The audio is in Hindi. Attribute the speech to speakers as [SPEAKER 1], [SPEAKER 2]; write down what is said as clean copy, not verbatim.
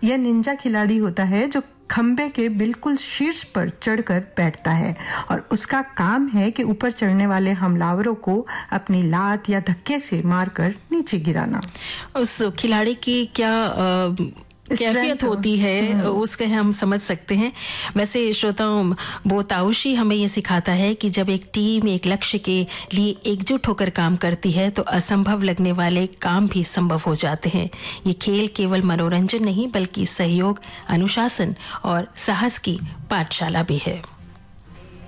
[SPEAKER 1] यह निंजा खिलाड़ी होता है जो खंबे के बिल्कुल शीर्ष पर चढ़कर बैठता है और उसका काम है कि ऊपर चढ़ने वाले हमलावरों को अपनी लात या धक्के से मारकर नीचे गिराना।
[SPEAKER 2] उस खिलाड़ी की क्या कैफियत होती है उसके हम समझ सकते हैं। वैसे श्रोताओं, बोताओशी हमें ये सिखाता है कि जब एक टीम एक लक्ष्य के लिए एकजुट होकर काम करती है तो असंभव लगने वाले काम भी संभव हो जाते हैं। ये खेल केवल मनोरंजन नहीं बल्कि सहयोग, अनुशासन और साहस की पाठशाला भी है।